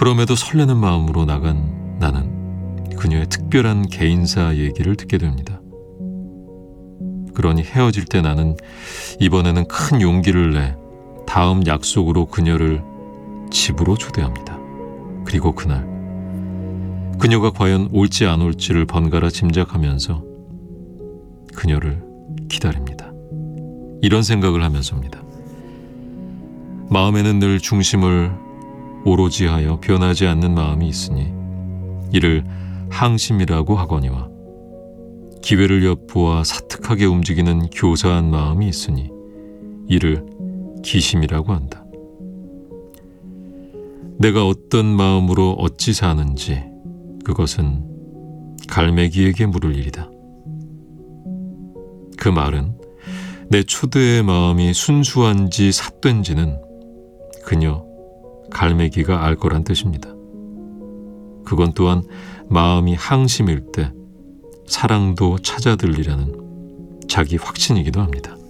그럼에도 설레는 마음으로 나간 나는 그녀의 특별한 개인사 얘기를 듣게 됩니다. 그러니 헤어질 때 나는 이번에는 큰 용기를 내 다음 약속으로 그녀를 집으로 초대합니다. 그리고 그날 그녀가 과연 올지 안 올지를 번갈아 짐작하면서 그녀를 기다립니다. 이런 생각을 하면서입니다. 마음에는 늘 중심을 오로지 하여 변하지 않는 마음이 있으니 이를 항심이라고 하거니와 기회를 엿보아 사특하게 움직이는 교사한 마음이 있으니 이를 기심이라고 한다. 내가 어떤 마음으로 어찌 사는지 그것은 갈매기에게 물을 일이다. 그 말은 내 초대의 마음이 순수한지 삿된지는 그녀 갈매기가 알 거란 뜻입니다. 그건 또한 마음이 항심일 때 사랑도 찾아들리라는 자기 확신이기도 합니다.